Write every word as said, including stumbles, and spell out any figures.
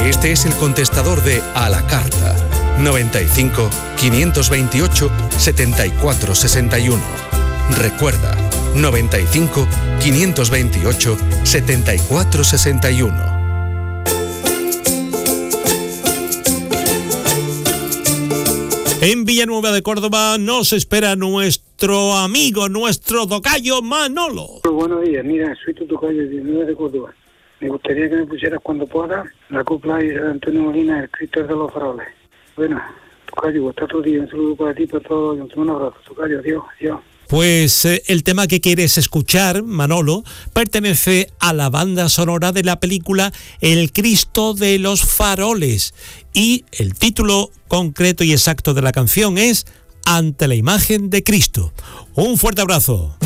Este es el contestador de A la Carta. noventa y cinco, quinientos veintiocho, setenta y cuatro sesenta y uno. Recuerda, noventa y cinco, quinientos veintiocho, setenta y cuatro sesenta y uno. En Villanueva de Córdoba nos espera nuestro amigo, nuestro tocayo Manolo. Buenos días, mira, soy tu tocayo de Villanueva de Córdoba. Me gustaría que me pusieras cuando pueda la copla de Antonio Molina, el Cristo de los Faroles. Bueno, tocayo, hasta otro día, un saludo para ti, para todos, un abrazo, tocayo, adiós, adiós. Pues eh, el tema que quieres escuchar, Manolo, pertenece a la banda sonora de la película El Cristo de los Faroles y el título concreto y exacto de la canción es Ante la imagen de Cristo. Un fuerte abrazo.